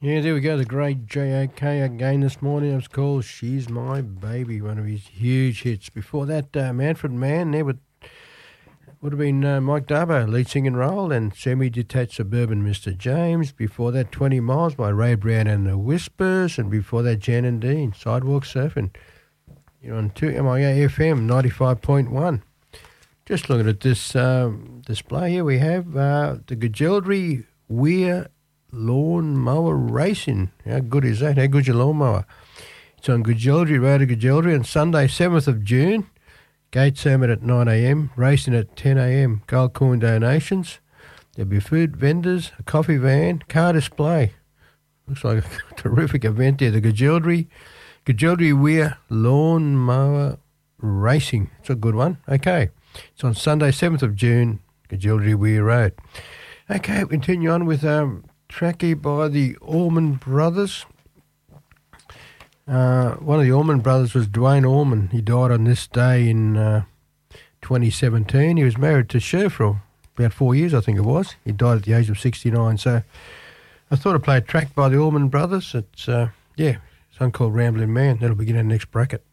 Yeah, there we go. The great J.A.K. again this morning. It was called She's My Baby, one of his huge hits. Before that, Manfred Mann there would have been Mike Darbo, lead singing role, and Semi-Detached Suburban Mr. James. Before that, 20 Miles by Ray Brown and the Whispers. And before that, Jan and Dean, Sidewalk Surfing. You're on 2MIA FM 95.1. Just looking at this display here, we have the Gajildri Weir Lawn Mower Racing. How good is that? How good's your lawnmower? It's on Gajildri Road to Gajildri on Sunday, 7th of June. Gates open at 9 a.m, racing at 10 a.m. Gold coin donations. There'll be food vendors, a coffee van, car display. Looks like a terrific event there. The Gajildri Weir Lawn Mower Racing. It's a good one. Okay. It's on Sunday, 7th of June, Gajildri Weir Road. Okay, we'll continue on with Tracky by the Allman Brothers. One of the Allman Brothers was Dwayne Allman. He died on this day in 2017. He was married to Cher for about 4 years, I think it was. He died at the age of 69. So I thought I'd play a track by the Allman Brothers. It's, a song called Ramblin' Man. That'll begin in the next bracket.